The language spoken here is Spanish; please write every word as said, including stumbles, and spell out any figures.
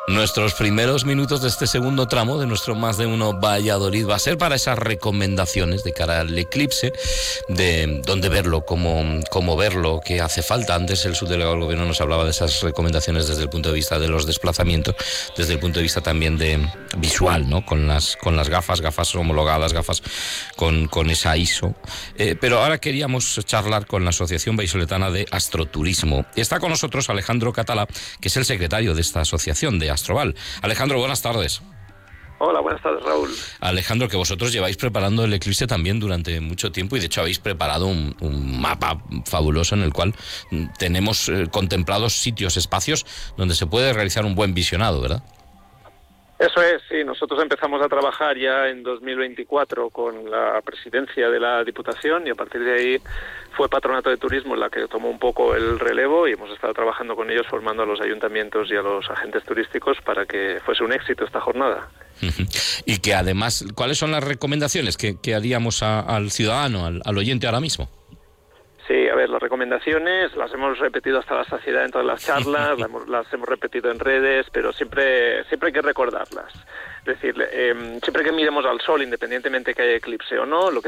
Nuestros primeros minutos de este segundo tramo de nuestro Más de Uno Valladolid va a ser para esas recomendaciones de cara al eclipse, de dónde verlo, cómo, cómo verlo, qué hace falta. Antes el subdelegado del gobierno nos hablaba de esas recomendaciones desde el punto de vista de los desplazamientos, desde el punto de vista también de visual, ¿no? Con las, con las gafas, gafas homologadas, gafas con, con esa I S O. Eh, pero ahora queríamos charlar con la Asociación Vallisoletana de Astroturismo. Está con nosotros Alejandro Catalá, que es el secretario de esta asociación de Astroval. Alejandro, buenas tardes. Hola, buenas tardes, Raúl. Alejandro, que vosotros lleváis preparando el eclipse también durante mucho tiempo y de hecho habéis preparado un, un mapa fabuloso en el cual tenemos eh, contemplados sitios, espacios donde se puede realizar un buen visionado, ¿verdad? Eso es, sí. Nosotros empezamos a trabajar ya en dos mil veinticuatro con la presidencia de la Diputación y a partir de ahí fue Patronato de Turismo la que tomó un poco el relevo y hemos estado trabajando con ellos formando a los ayuntamientos y a los agentes turísticos para que fuese un éxito esta jornada. Y que además, ¿cuáles son las recomendaciones que, que haríamos a, al ciudadano, al, al oyente ahora mismo? Sí, a ver, las recomendaciones las hemos repetido hasta la saciedad en todas las charlas, las hemos, las hemos repetido en redes, pero siempre siempre hay que recordarlas. Es decir, eh, siempre que miremos al sol, independientemente que haya eclipse o no, lo que